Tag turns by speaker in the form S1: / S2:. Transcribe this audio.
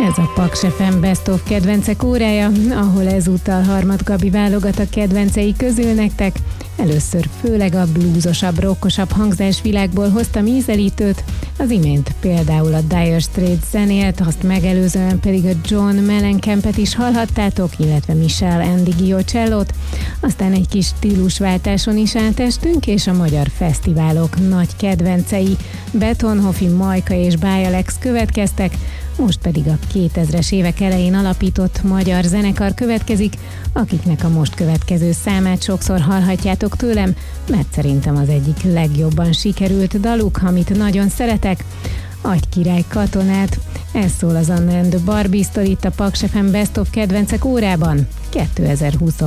S1: Ez a Paks FM Best of kedvencek órája, ahol ezúttal Harmat Gabi válogat a kedvencei közül nektek. Először főleg a bluesosabb, rockosabb hangzásvilágból hoztam ízelítőt, az imént például a Dire Straits zenélt, azt megelőzően pedig a John Mellencamp-et is hallhattátok, illetve Michel Ndigio-cellót, aztán egy kis stílusváltáson is átestünk, és a magyar fesztiválok nagy kedvencei Betonhoffi, Majka és Bajalex következtek, most pedig a 2000-es évek elején alapított magyar zenekar következik, akiknek a most következő számát sokszor hallhatjátok tőlem, mert szerintem az egyik legjobban sikerült daluk, amit nagyon szeretek, Agykirály katonát. Ez szól az Anna and the Barbies-tól itt a Paks FM Best of kedvencek órában 2020.